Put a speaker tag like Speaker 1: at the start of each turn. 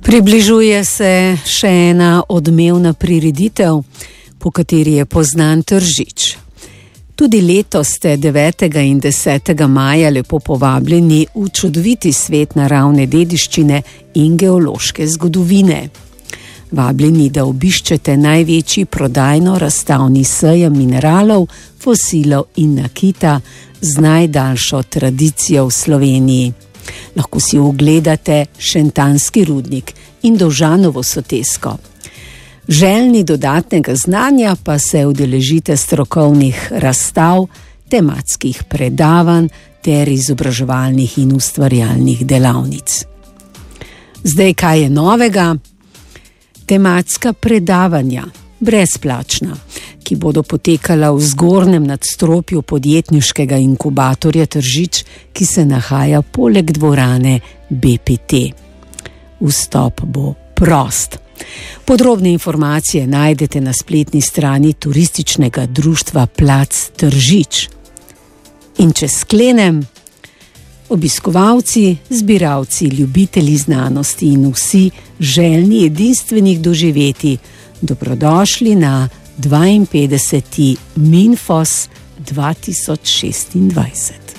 Speaker 1: Približuje se še ena odmevna prireditev, po kateri je poznan Tržič. Tudi letos ste 9. in 10. maja lepo povabljeni v čudoviti svet naravne dediščine in geološke zgodovine. Vabljeni, da obiščete največji prodajno-razstavni sejem mineralov, fosilov in nakita z najdaljšo tradicijo v Sloveniji. Lahko si ogledate Šentanski rudnik in Dovžanovo sotesko. Željni dodatnega znanja pa se udeležite strokovnih razstav, tematskih predavanj ter izobraževalnih in ustvarjalnih delavnic. Zdaj, kaj je novega? Tematska predavanja, brezplačna, ki bodo potekala v zgornjem nadstropju podjetniškega inkubatorja Tržič, ki se nahaja poleg dvorane BPT. Vstop bo prost. Podrobne informacije najdete na spletni strani turističnega društva Plac Tržič. In če sklenem, obiskovalci, zbiralci, ljubitelji znanosti in vsi željni edinstvenih doživetij, dobrodošli na 52. Minfos 2026.